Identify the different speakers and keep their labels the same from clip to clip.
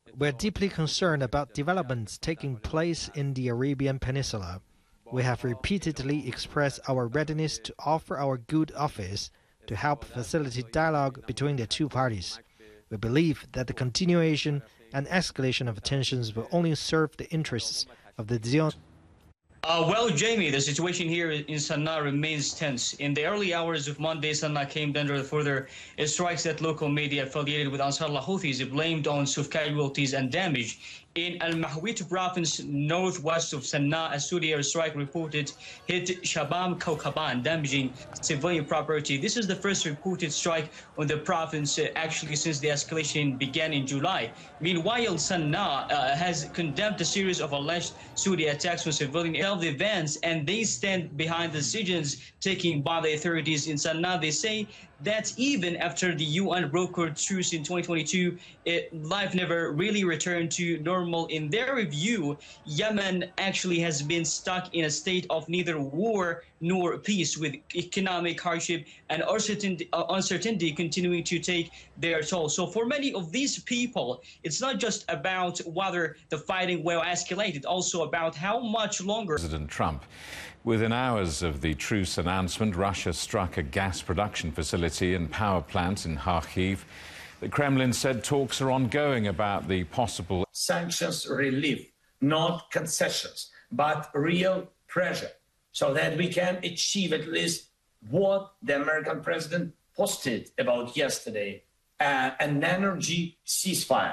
Speaker 1: We're deeply concerned about developments taking place in the Arabian Peninsula. We have repeatedly expressed our readiness to offer our good office to help facilitate dialogue between the two parties. We believe that the continuation and escalation of tensions will only serve the interests of the Zionist.
Speaker 2: Well, Jamie, the situation here in Sana'a remains tense. In the early hours of Monday, Sana'a came under further strikes that local media affiliated with Ansarullah Houthis blamed on casualties and damage. In Al-Mahwit province, northwest of Sana'a, a Saudi airstrike reported hit Shabam Kaukaban, damaging civilian property. This is the first reported strike on the province, actually, since the escalation began in July. Meanwhile, Sana'a has condemned a series of alleged Saudi attacks on civilian events, and they stand behind the decisions taken by the authorities in Sana'a. They say that even after the UN brokered truce in 2022, life never really returned to normal. In their review, Yemen actually has been stuck in a state of neither war nor peace, with economic hardship and uncertainty continuing to take their toll. So for many of these people, it's not just about whether the fighting will escalate, it's also about how much longer.
Speaker 3: President Trump. Within hours of the truce announcement, Russia struck a gas production facility and power plant in Kharkiv. The Kremlin said talks are ongoing about the possible
Speaker 4: sanctions relief, not concessions, but real pressure, so that we can achieve at least what the American president posted about yesterday, an energy ceasefire.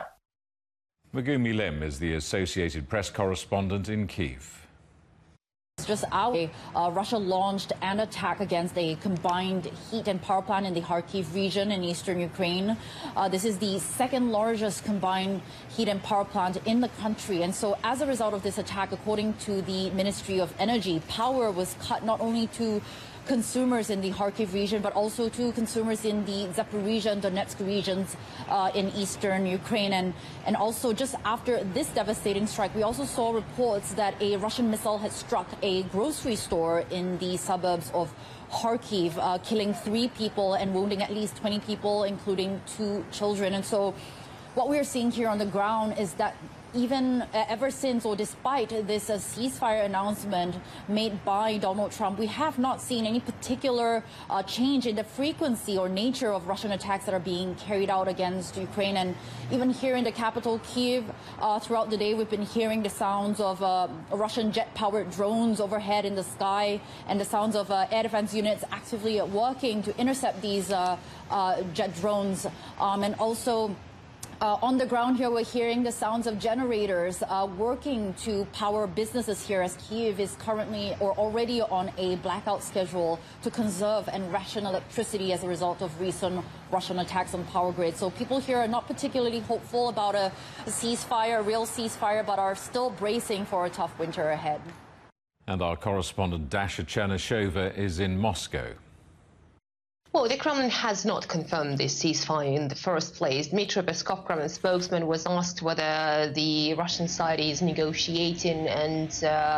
Speaker 3: Megumi Lim is the Associated Press correspondent in Kyiv.
Speaker 5: Just hours, Russia launched an attack against a combined heat and power plant in the Kharkiv region in eastern Ukraine. This is the second largest combined heat and power plant in the country. And so as a result of this attack, according to the Ministry of Energy, power was cut not only to consumers in the Kharkiv region, but also to consumers in the Zaporizhia and Donetsk regions in eastern Ukraine. And also just after this devastating strike, we also saw reports that a Russian missile had struck a grocery store in the suburbs of Kharkiv, killing 3 people and wounding at least 20 people, including 2 children. And so what we're seeing here on the ground is that even ever since or despite this ceasefire announcement made by Donald Trump, we have not seen any particular change in the frequency or nature of Russian attacks that are being carried out against Ukraine. And even here in the capital, Kyiv, throughout the day, we've been hearing the sounds of Russian jet-powered drones overhead in the sky and the sounds of air defense units actively working to intercept these jet drones. And also, on the ground here, we're hearing the sounds of generators working to power businesses here, as Kyiv is currently or already on a blackout schedule to conserve and ration electricity as a result of recent Russian attacks on power grids. So people here are not particularly hopeful about a ceasefire, a real ceasefire, but are still bracing for a tough winter ahead.
Speaker 3: And our correspondent Dasha Chernyshova is in Moscow.
Speaker 6: Well, the Kremlin has not confirmed this ceasefire in the first place. Dmitry Peskov, Kremlin spokesman, was asked whether the Russian side is negotiating, and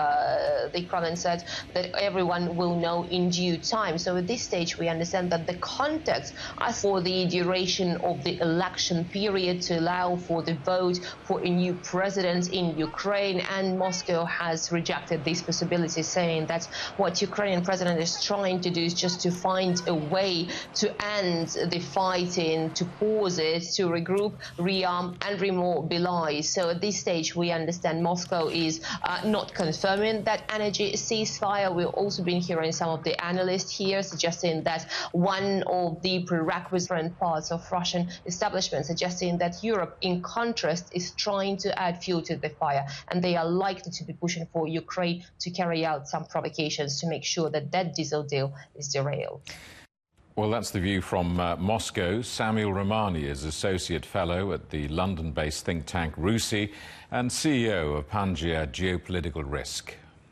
Speaker 6: the Kremlin said that everyone will know in due time. So at this stage, we understand that the context as for the duration of the election period to allow for the vote for a new president in Ukraine, and Moscow has rejected this possibility, saying that what Ukrainian president is trying to do is just to find a way to end the fighting, to pause it, to regroup, rearm and remobilize. So at this stage, we understand Moscow is not confirming that energy ceasefire. We've also been hearing some of the analysts here suggesting that one of the prerequisite parts of Russian establishment suggesting that Europe, in contrast, is trying to add fuel to the fire, and they are likely to be pushing for Ukraine to carry out some provocations to make sure that that diesel deal is derailed.
Speaker 3: Well, that's the view from Moscow. Samuel Romani is Associate Fellow at the London-based think tank RUSI and CEO of Pangaea Geopolitical Risk.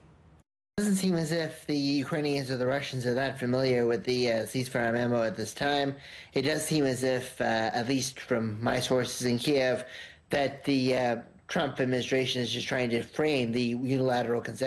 Speaker 7: It doesn't seem as if the Ukrainians or the Russians are that familiar with the ceasefire memo at this time. It does seem as if, at least from my sources in Kiev, that the Trump administration is just trying to frame the unilateral concession